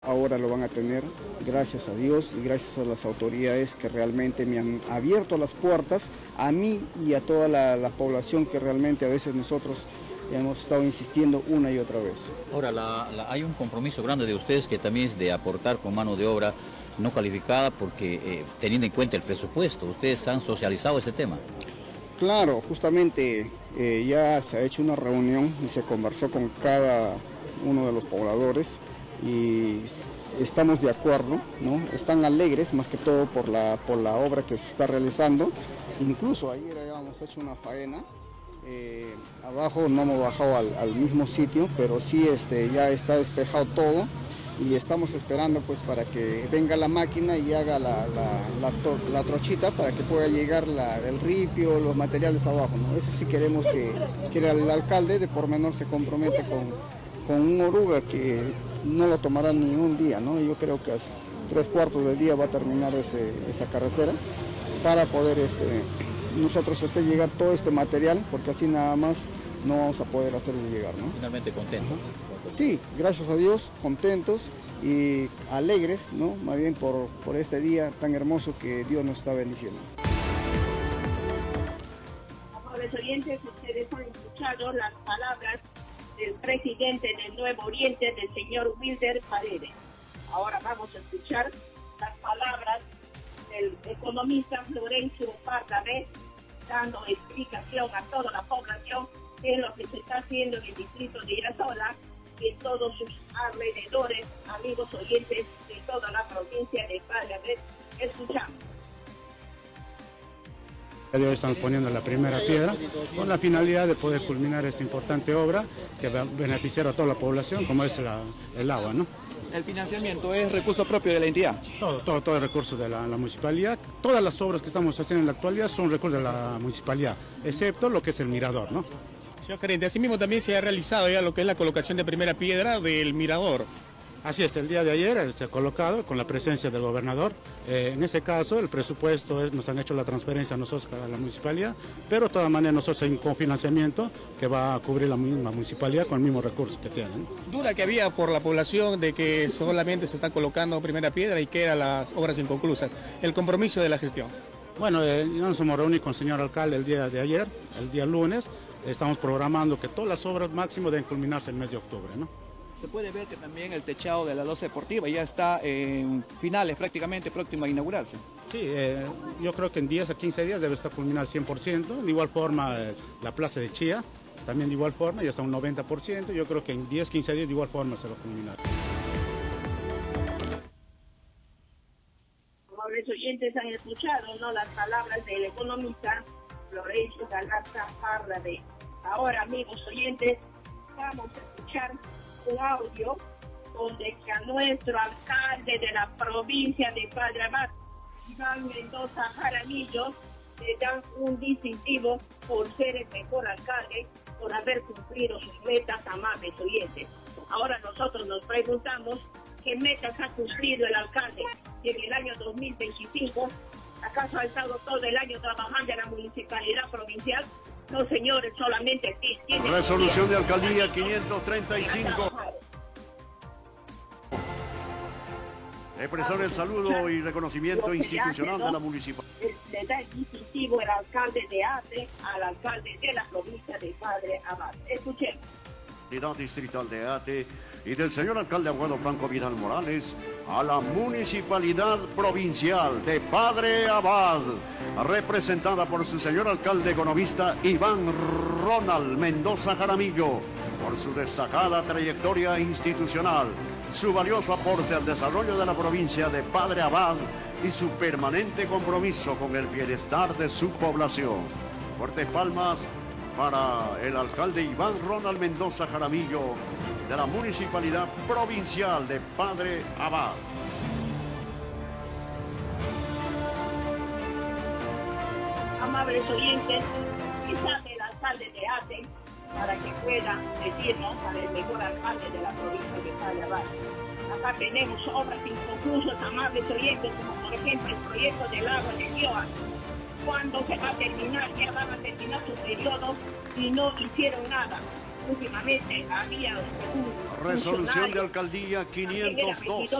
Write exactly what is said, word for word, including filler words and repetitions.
Ahora lo van a tener, gracias a Dios y gracias a las autoridades que realmente me han abierto las puertas a mí y a toda la, la población que realmente a veces nosotros hemos estado insistiendo una y otra vez. Ahora, la, la, hay un compromiso grande de ustedes que también es de aportar con mano de obra no calificada porque eh, teniendo en cuenta el presupuesto, ustedes han socializado ese tema. Claro, justamente eh, ya se ha hecho una reunión y se conversó con cada uno de los pobladores y estamos de acuerdo, ¿no? Están alegres más que todo por la, por la obra que se está realizando. Incluso ayer habíamos hecho una faena, eh, abajo no hemos bajado al, al mismo sitio, pero sí este, ya está despejado todo y estamos esperando pues para que venga la máquina y haga la, la, la, to, la trochita para que pueda llegar la, el ripio, los materiales abajo, ¿no? Eso sí queremos que, que el alcalde de por menor se comprometa con, con un oruga que no lo tomará ni un día, ¿no? Yo creo que a tres cuartos de día va a terminar ese, esa carretera para poder este, nosotros hacer llegar todo este material, porque así nada más no vamos a poder hacerlo llegar, ¿no? Finalmente contento. Sí, gracias a Dios, contentos y alegres, ¿no? Más bien por, por este día tan hermoso que Dios nos está bendiciendo. Amables oyentes, ustedes han escuchado las palabras del presidente del Nuevo Oriente, del señor Wilder Paredes. Ahora vamos a escuchar las palabras del economista Florencio Pardavé, dando explicación a toda la población de lo que se está haciendo en el distrito de Irasola y en todos sus alrededores, amigos oyentes de toda la provincia de Pardavé. Escuchamos. Hoy estamos poniendo la primera piedra con la finalidad de poder culminar esta importante obra que va a beneficiar a toda la población, como es la, el agua, ¿no? ¿El financiamiento es recurso propio de la entidad? Todo, todo, todo es recurso de la, la municipalidad. Todas las obras que estamos haciendo en la actualidad son recursos de la municipalidad, excepto lo que es el mirador, ¿no? Señor gerente, asimismo también se ha realizado ya lo que es la colocación de primera piedra del mirador. Así es, el día de ayer se ha colocado con la presencia del gobernador. Eh, en ese caso, el presupuesto es, nos han hecho la transferencia a nosotros, a la municipalidad, pero de todas maneras nosotros hay un cofinanciamiento que va a cubrir la misma municipalidad con el mismo recurso que tienen. Duda que había por la población de que solamente se está colocando primera piedra y que eran las obras inconclusas. El compromiso de la gestión. Bueno, eh, nos hemos reunido con el señor alcalde el día de ayer, el día lunes. Estamos programando que todas las obras máximo deben culminarse el mes de octubre, ¿no? Se puede ver que también el techado de la losa deportiva ya está en finales, prácticamente próximo a inaugurarse. Sí, eh, yo creo que en diez a quince días debe estar culminado al cien por ciento. De igual forma, eh, la plaza de Chía, también de igual forma, ya está un noventa por ciento. Yo creo que en diez a quince días de igual forma se va a culminar. Amables oyentes, han escuchado, ¿no?, las palabras del economista Florencio Galasta Pardavé. Ahora, amigos oyentes, vamos a escuchar un audio donde que a nuestro alcalde de la provincia de Padre Abad, Iván Mendoza Jaramillo, le dan un distintivo por ser el mejor alcalde, por haber cumplido sus metas, amables oyentes. Ahora nosotros nos preguntamos qué metas ha cumplido el alcalde en el año dos mil veinticinco. ¿Acaso ha estado todo el año trabajando en la municipalidad provincial? No, señores, solamente tiene... Resolución de alcaldía quinientos treinta y cinco. Expresar el saludo y reconocimiento institucional de la municipalidad. Le da el distintivo el alcalde de Ate al alcalde de la provincia de Padre Abad. Escuchemos. Distrital de Ate y del señor alcalde Aguado Franco Vidal Morales a la municipalidad provincial de Padre Abad, representada por su señor alcalde economista Iván Ronald Mendoza Jaramillo, por su destacada trayectoria institucional, su valioso aporte al desarrollo de la provincia de Padre Abad y su permanente compromiso con el bienestar de su población. Fuertes palmas para el alcalde Iván Ronald Mendoza Jaramillo de la municipalidad provincial de Padre Abad. Amables oyentes, quizás el alcalde de Ate, para que pueda decirnos al el mejor alcalde de la provincia de Padre Abad. Acá tenemos obras inconclusas, amables oyentes, como por ejemplo el proyecto del agua de Quioa. ¿Cuándo se va a terminar? Ya van a terminar su periodo y no hicieron nada. últimamente había un Resolución de funcionario alcaldía también era quinientos dos.